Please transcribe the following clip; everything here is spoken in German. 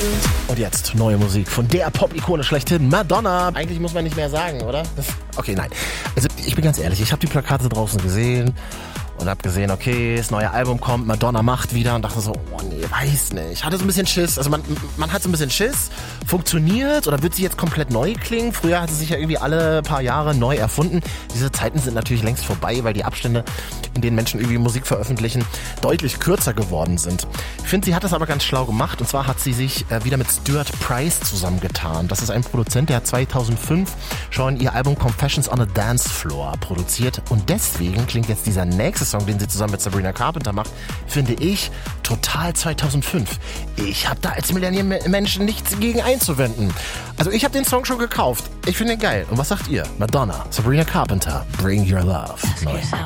Und jetzt neue Musik von der Pop-Ikone schlechthin, Madonna. Eigentlich muss man nicht mehr sagen, oder? Okay, nein. Also ich bin ganz ehrlich, ich habe die Plakate draußen gesehen und habe gesehen, okay, das neue Album kommt, Madonna macht wieder und dachte so, oh nee, weiß nicht. Ich hatte so ein bisschen Schiss. Also man hat so ein bisschen Schiss. Funktioniert oder wird sie jetzt komplett neu klingen? Früher hat sie sich ja irgendwie alle paar Jahre neu erfunden. Diese Zeiten sind natürlich längst vorbei, weil die Abstände, in denen Menschen irgendwie Musik veröffentlichen, deutlich kürzer geworden sind. Ich finde, sie hat das aber ganz schlau gemacht. Und zwar hat sie sich wieder mit Stuart Price zusammengetan. Das ist ein Produzent, der hat 2005 schon ihr Album Confessions on a Dance Floor produziert. Und deswegen klingt jetzt dieser nächste Song, den sie zusammen mit Sabrina Carpenter macht, finde ich total 2005. Ich habe da als Millennium-Menschen nichts gegen einzuwenden. Also ich habe den Song schon gekauft. Ich finde ihn geil. Und was sagt ihr? Madonna, Sabrina Carpenter, Bring Your Love. Neu.